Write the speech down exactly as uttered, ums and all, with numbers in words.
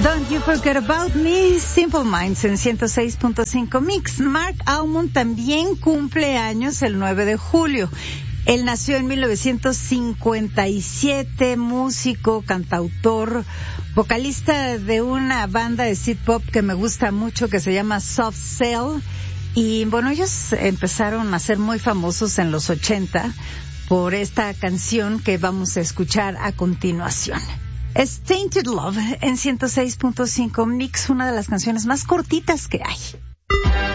Don't You Forget About Me, Simple Minds en ciento seis punto cinco Mix. Mark Almond también cumple años el nueve de julio. Él nació en mil novecientos cincuenta y siete, músico, cantautor, vocalista de una banda de synth pop que me gusta mucho que se llama Soft Cell. Y bueno, ellos empezaron a ser muy famosos en los ochenta por esta canción que vamos a escuchar a continuación. Es Tainted Love en ciento seis punto cinco Mix, una de las canciones más cortitas que hay.